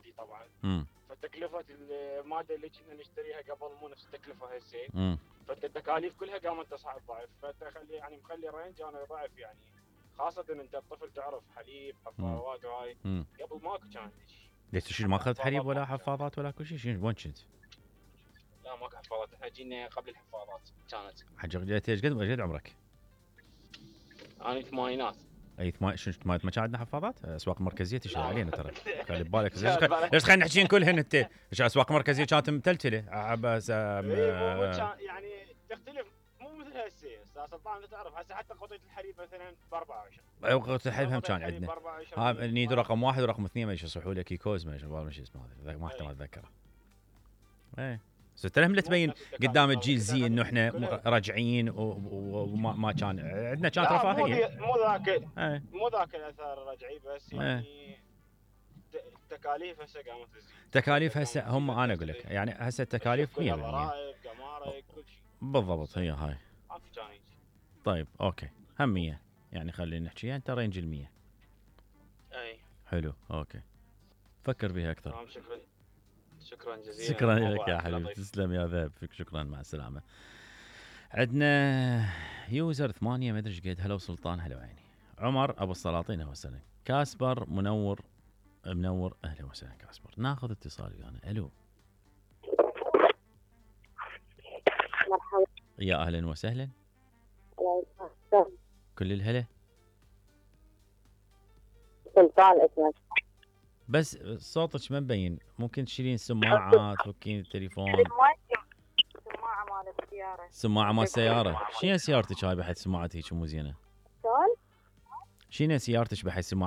عادي طبعا. فتكلفه الماده اللي كنا نشتريها قبل مو نفس التكلفه هسه. فالتكاليف كلها قامت تصعد ضعف، فتخلي يعني مخلي رينج انا ضعف يعني. خاصه انت الطفل تعرف حليب حفاضات وهاي. قبل ماكو كان ليش شيء ما اخذت حليب ولا حفاضات ولا كل شيء؟ وين كنت؟ لا ماكو حفاضات، احنا جينا قبل الحفاضات كانت. حجر جيت قد عمرك؟ انا ثمانينات. اي شنو ما كان عندنا حفاضات؟ اسواق المركزيه تشغل علينا ترى. خلي ببالك ليش خلينا نحكي كلهن انت؟ ايش اسواق المركزيه كانت متلتله عباس يعني تختلف مو مثل هسه. استاذ سلطان انت تعرف هسه حتى قطعه الحليب مثلا ب 24. اي قطعه الحليب هم كان عندنا. ها نيد رقم 1 ورقم 2 ما يصحوا لك كيكوز ما اسمه هذا ما احتمال اتذكره. اي ستلهم تبين قدام الجيل زي انه احنا راجعين وما كان عندنا كانت رفاهيه. مو ذاك الاثر الرجعي بس يعني التكاليف هسه قامت تزيد. تكاليف هسه هم انا اقول لك يعني هسه التكاليف 100% ضرائب جمارك كل شيء بالضبط هي هاي. ما في كان يجي. طيب اوكي هم 100 يعني خلينا نحكيها انت رينج ال 100. اي حلو اوكي فكر بها اكثر. شكرا جزيلا. شكرا لك يا حبيبي تسلم يا ذهب فيك شكرا مع السلامه. عندنا يوزر 8 ما ادري ايش قد. هلا وسلطان هلا وعيني. عمر ابو السلاطين اهلا وسهلا. كاسبر منور اهلا وسهلا كاسبر. ناخذ اتصال ويانا. الو مرحبا. يا اهلا وسهلا. كل الهلا. سلطان اسمك بس صوتك ما مبين. ممكن تشيلين السماعات تفكين التليفون. سماعة مال السيارة. سماعة مال السيارة. شنو سيارتك هاي بحيث سماعتك هيك مو زينة؟ شلون؟ شنو سيارتك بحيث سماعتك